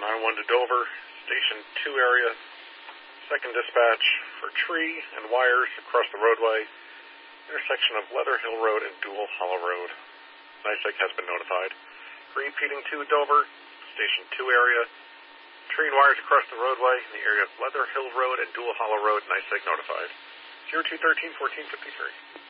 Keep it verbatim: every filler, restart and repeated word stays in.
nine one to Dover, Station two area, second dispatch for tree and wires across the roadway, intersection of Leather Hill Road and Dual Hollow Road. NYSEG has been notified. Repeating to Dover, Station two area, tree and wires across the roadway in the area of Leather Hill Road and Dual Hollow Road, NYSEG notified. zero two one three, one four five three.